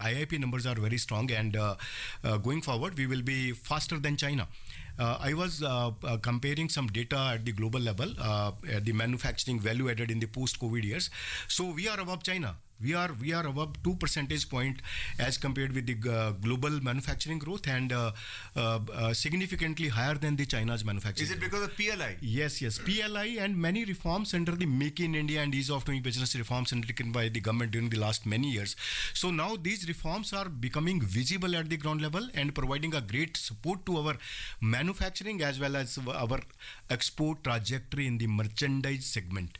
IIP numbers are very strong, and going forward, we will be faster than China. I was comparing some data at the global level, at the manufacturing value added in the post-COVID years. So we are above China. We are above 2 percentage point as compared with the global manufacturing growth, and significantly higher than the China's manufacturing. Is it because of PLI? Yes, PLI and many reforms under the Make in India and Ease of Doing Business reforms undertaken by the government during the last many years. So now these reforms are becoming visible at the ground level and providing a great support to our manufacturing as well as our export trajectory in the merchandise segment.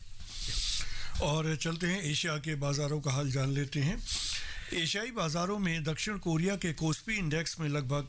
और चलते हैं Asia के बाज़ारों का हाल जान लेते हैं। एशियाई बाज़ारों में दक्षिण कोरिया के कोस्पी इंडेक्स में लगभग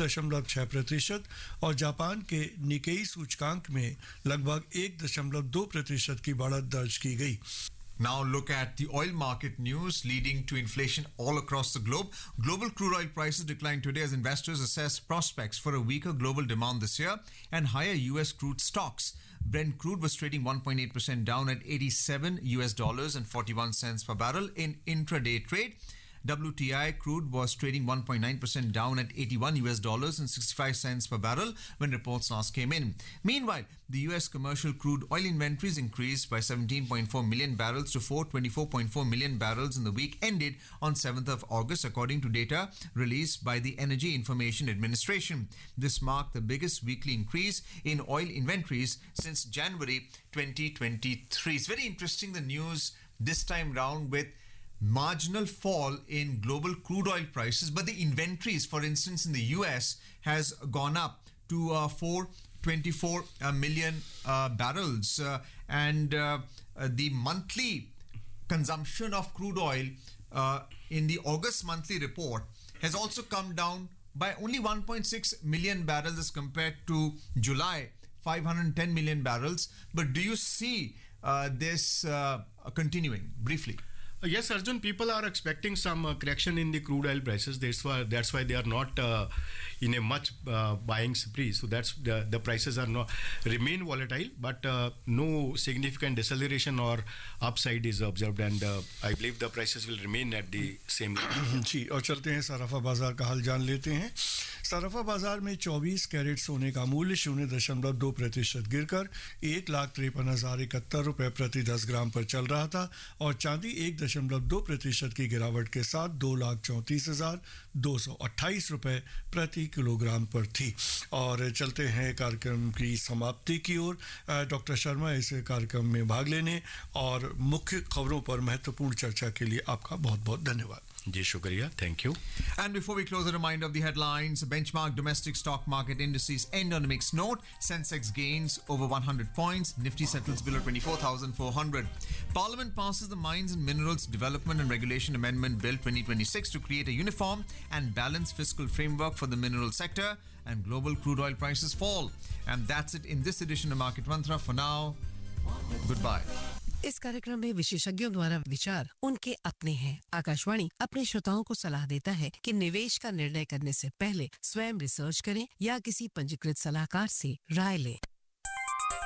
3.6% और जापान के निकेई सूचकांक में लगभग 1.2% की बढ़त दर्ज की गई। Now look at the oil market news leading to inflation all across the globe. Global crude oil prices declined today as investors assess prospects for a weaker global demand this year and higher US crude stocks. Brent crude was trading 1.8% down at $87 and 41 cents per barrel in intraday trade. WTI crude was trading 1.9% down at $81 and 65 cents per barrel when reports last came in. Meanwhile, the US commercial crude oil inventories increased by 17.4 million barrels to 424.4 million barrels in the week ended on 7th of August, according to data released by the Energy Information Administration. This marked the biggest weekly increase in oil inventories since January 2023. It's very interesting, the news this time round, with marginal fall in global crude oil prices, but the inventories, for instance, in the US has gone up to 424 million barrels, and the monthly consumption of crude oil in the August monthly report has also come down by only 1.6 million barrels as compared to July, 510 million barrels. But do you see this continuing briefly? Yes, Arjun, people are expecting some correction in the crude oil prices. That's why they are not in a much buying spree. So that's the prices are not remain volatile, but no significant deceleration or upside is observed, and I believe the prices will remain at the same level. जी, और चलते हैं सराफा बाजार का हाल जान लेते हैं। सराफा बाजार में 24 कैरेट सोने का मूल्य 0.2% गिरकर 1,53,071 रुपए प्रति 10 ग्राम पर चल रहा था और चांदी 1.2% की गिरावट के साथ 2,34,228 रुपए प्रति किलोग्राम पर थी। और चलते हैं कार्यक्रम की समाप्ति की ओर। डॉक्टर शर्मा इस कार्यक्रम में भाग लेने और मुख्य खबरों पर महत्वपूर्ण चर्चा के लिए आपका बहुत-बहुत धन्यवाद। जी शुक्रिया, thank you. And before we close, a reminder of the headlines. Benchmark domestic stock market indices end on a mixed note. Sensex gains over 100 points. Nifty settles below 24,400. Parliament passes the Mines and Minerals Development and Regulation Amendment Bill 2026 to create a uniform and balanced fiscal framework for the mineral sector, and global crude oil prices fall. And that's it in this edition of Market Mantra. For now, goodbye. इस कार्यक्रम में विशेषज्ञों द्वारा विचार उनके अपने हैं। आकाशवाणी अपने श्रोताओं को सलाह देता है कि निवेश का निर्णय करने से पहले स्वयं रिसर्च करें या किसी पंजीकृत सलाहकार से राय लें।